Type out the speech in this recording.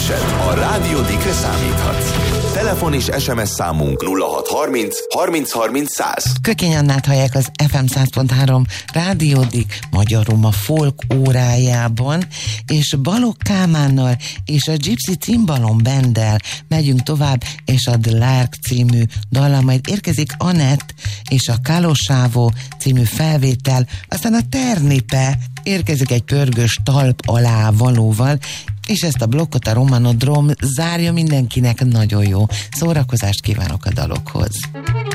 Érdeklődésed a Rádió Dikre számíthat. Telefon és SMS számunk 0630 30 30 100. Kökény Annát hallják az FM 100.3 Rádió Dik magyaruma folk órájában, és Balogh Kálmánnal és a Gypsy Cimbalom Banddel megyünk tovább, és a The Lark című dallal majd érkezik Anett és a Kalosávó című felvétel, aztán a Ternipe érkezik egy pörgős talp alá valóval, és ezt a blokkot a Romanodrom zárja. Mindenkinek nagyon jó szórakozást kívánok a dalokhoz.